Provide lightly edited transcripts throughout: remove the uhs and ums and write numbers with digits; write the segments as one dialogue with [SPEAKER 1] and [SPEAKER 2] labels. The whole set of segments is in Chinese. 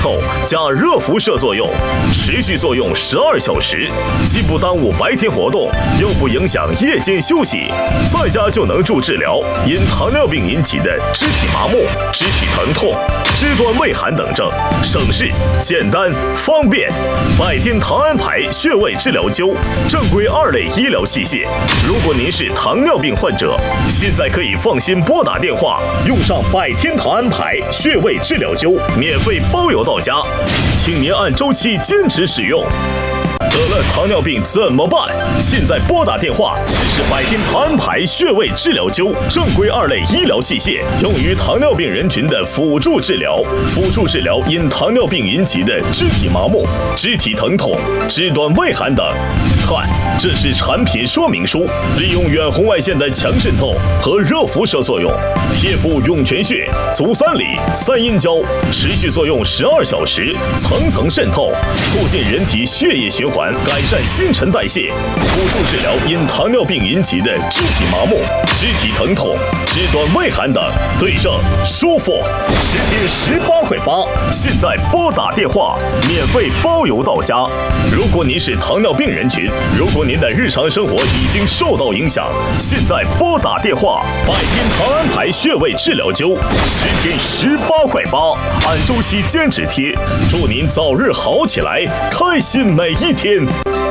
[SPEAKER 1] 透加热辐射作用，持续作用12小时，既不耽误白天活动，又不影响夜间休息，在家就能助治疗因糖尿病引起的肢体麻木、肢体疼痛、肢端畏寒等症，省事、简单、方便。百天糖胺牌穴位治疗灸，正规2类医疗器械。如果您是糖尿病患者，现在可以放心拨打电话，用上百天糖胺牌穴位治疗灸，免费包邮到家，请您按周期坚持使用。得了糖尿病怎么办？现在拨打电话，试试百天糖胺牌穴位治疗灸，正规2类医疗器械，用于糖尿病人群的辅助治疗，因糖尿病引起的肢体麻木、肢体疼痛、肢端畏寒等。看，这是产品说明书，利用远红外线的强渗透和热辐射作用，贴敷涌泉穴、足三里、3阴交，持续作用12小时，层层渗透，促进人体血液循环，改善新陈代谢，辅助治疗因糖尿病引起的肢体麻木、肢体疼痛、肢端畏寒等，对症舒服，10天18块8。现在拨打电话，免费包邮到家。如果您是糖尿病人群，如果您的日常生活已经受到影响，现在拨打电话，百天糖胺牌穴位治疗灸，10天18块8，按周期坚持贴，祝您早日好起来，开心每一天。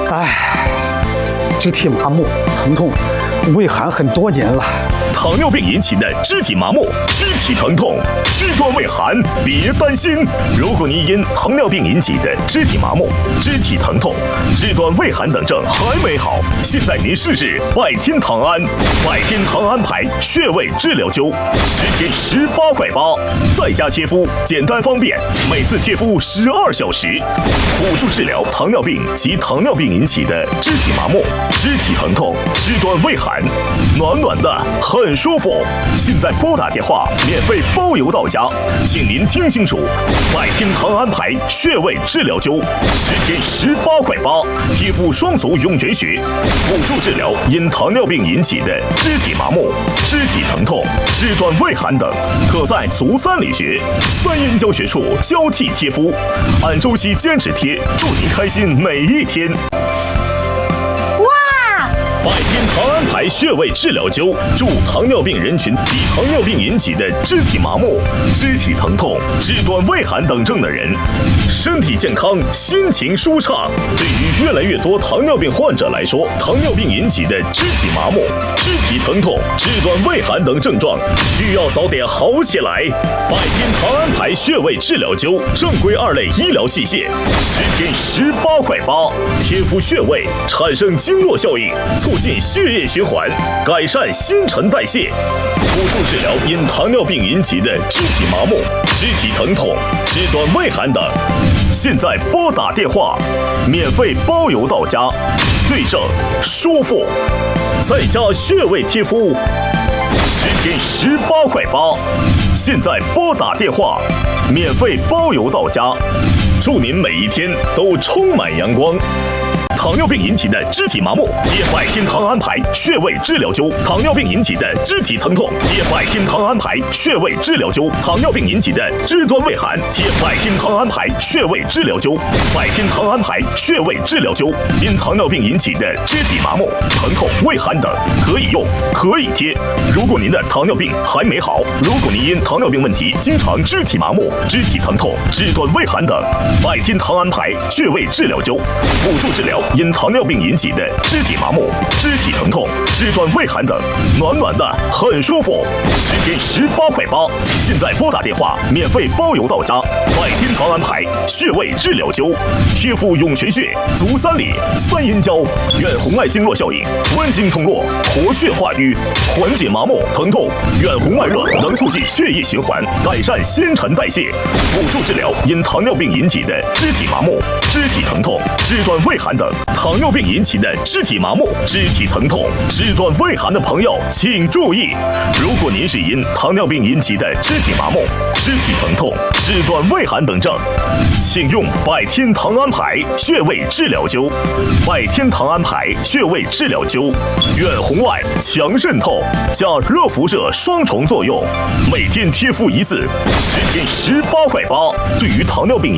[SPEAKER 2] 肢体麻木、疼痛、畏寒很多年了。
[SPEAKER 1] 糖尿病引起的肢体麻木、肢体疼痛、肢端畏寒，别担心。如果您因糖尿病引起的肢体麻木、肢体疼痛、肢端畏寒等症还没好，现在您试试百天糖胺，百天糖胺牌穴位治疗灸，10天18块8，在家贴敷，简单方便，每次贴敷12小时，辅助治疗糖尿病及糖尿病引起的肢体麻木、肢体疼痛、肢端畏寒，暖暖的，很舒服。现在拨打电话，免费包邮到家，请您听清楚，百天糖胺牌穴位治疗灸，10天18块8，贴敷双足涌泉穴，辅助治疗因糖尿病引起的肢体麻木、肢体疼痛、肢端畏寒等，可在足三里穴、3阴交穴处交替贴敷，按周期坚持贴，祝您开心每一天。百天糖胺牌穴位治疗灸，助糖尿病人群及糖尿病引起的肢体麻木、肢体疼痛、肢端畏寒等症的人，身体健康，心情舒畅。对于越来越多糖尿病患者来说，糖尿病引起的肢体麻木、肢体疼痛、肢端畏寒等症状，需要早点好起来。百天糖胺牌穴位治疗灸，正规2类医疗器械，10天18块8，贴敷穴位，产生经络效应，促进血液循环，改善新陈代谢，辅助治疗因糖尿病引起的肢体麻木、肢体疼痛、肢端畏寒等。现在拨打电话，免费包邮到家，对症舒服，在家穴位贴敷，10天18块8。现在拨打电话，免费包邮到家，祝您每一天都充满阳光。糖尿病引起的肢体麻木，贴百天糖胺牌穴位治疗灸；糖尿病引起的肢体疼痛，贴百天糖胺牌穴位治疗灸；糖尿病引起的肢端畏寒，贴百天糖胺牌穴位治疗灸。百天糖胺牌穴位治疗灸，因糖尿病引起的肢体麻木、疼痛、畏寒等，可以用，可以贴。如果您的糖尿病还没好，如果您因糖尿病问题经常肢体麻木、肢体疼痛、肢端畏寒等，百天糖胺牌穴位治疗灸，辅助治疗因糖尿病引起的肢体麻木、肢体疼痛、肢端畏寒等，暖暖的，很舒服，10天18块8。现在拨打电话，免费包邮到家。百天糖胺牌穴位治疗灸，贴敷涌泉穴、足三里、3阴交，远红外经络效应，温经通络，活血化瘀，缓解麻木疼痛。远红外热能促进血液循环，改善新陈代谢，辅助治疗因糖尿病引起的肢体麻木、肢体疼痛、肢端畏寒等。糖尿病引起的肢体麻木、肢体疼痛、肢端畏寒的朋友，请注意，如果您是因糖尿病引起的肢体麻木、肢体疼痛、肢端畏寒等症，请用百天糖胺牌穴位治疗灸。百天糖胺牌穴位治疗灸，远红外强渗透加热辐射双重作用，每天贴敷1次，10天18块8。对于糖尿病